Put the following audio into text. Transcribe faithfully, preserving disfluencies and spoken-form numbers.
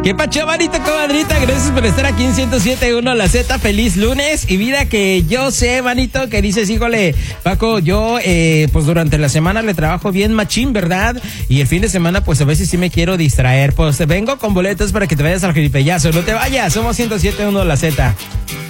¿Qué pacho, manito, comadrita? Gracias por estar aquí en ciento siete punto uno La Z. Feliz lunes. Y mira que yo sé, manito, que dices, híjole, Paco, yo eh, pues durante la semana le trabajo bien machín, ¿verdad? Y el fin de semana pues a veces sí me quiero distraer. Pues vengo con boletos para que te vayas al jiripellazo. No te vayas, somos ciento siete punto uno La Z.